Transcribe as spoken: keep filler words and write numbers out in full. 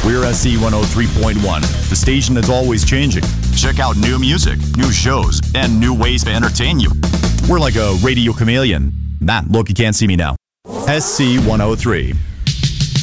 We're S C one oh three point one, the station that's always changing. Check out new music, new shows, and new ways to entertain you. We're like a radio chameleon. Nah, look, you can't see me now. S C one oh three.